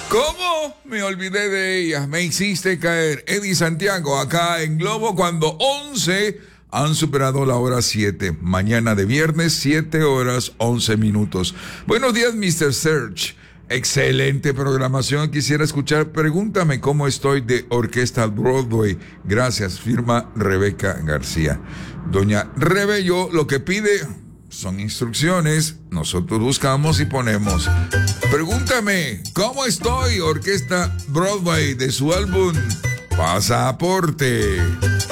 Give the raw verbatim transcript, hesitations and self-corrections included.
¿Cómo? Me olvidé de ella. Me hiciste caer. Eddie Santiago, acá en Globo, cuando once han superado la hora siete. Mañana de viernes, siete horas, once minutos. Buenos días, mister Search. Excelente programación. Quisiera escuchar Pregúntame cómo estoy de Orquesta Broadway. Gracias, firma Rebeca García. Doña Rebello, lo que pide son instrucciones. Nosotros buscamos y ponemos. Pregúntame cómo estoy, Orquesta Broadway, de su álbum Pasaporte.